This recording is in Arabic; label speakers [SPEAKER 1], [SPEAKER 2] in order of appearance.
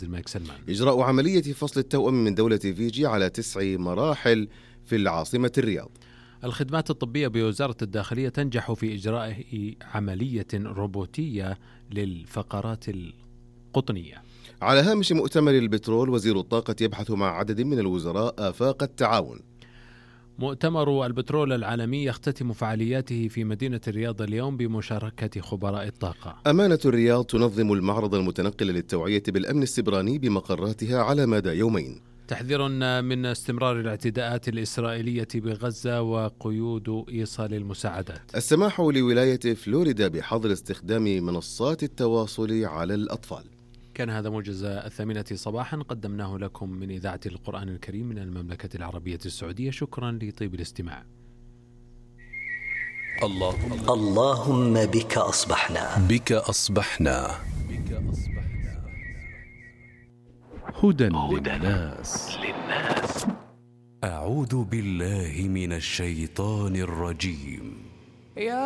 [SPEAKER 1] أستاذ الملك سلمان.
[SPEAKER 2] إجراء عملية فصل التوأم من دولة فيجي على 9 مراحل في العاصمة الرياض.
[SPEAKER 1] الخدمات الطبية بوزارة الداخلية تنجح في إجراء عملية روبوتية للفقرات القطنية.
[SPEAKER 2] على هامش مؤتمر البترول، وزير الطاقة يبحث مع عدد من الوزراء آفاق التعاون.
[SPEAKER 1] مؤتمر البترول العالمي يختتم فعالياته في مدينة الرياض اليوم بمشاركة خبراء الطاقة.
[SPEAKER 2] أمانة الرياض تنظم المعرض المتنقل للتوعية بالأمن السبراني بمقراتها على مدى يومين.
[SPEAKER 1] تحذير من استمرار الاعتداءات الإسرائيلية بغزة وقيود إيصال المساعدات.
[SPEAKER 2] السماح لولاية فلوريدا بحظر استخدام منصات التواصل على الأطفال.
[SPEAKER 1] كان هذا موجز 8 صباحا قدمناه لكم من إذاعة القرآن الكريم من المملكة العربية السعودية. شكرا لطيب الاستماع.
[SPEAKER 3] اللهم بك أصبحنا
[SPEAKER 4] هدى للناس.
[SPEAKER 5] أعوذ بالله من الشيطان الرجيم.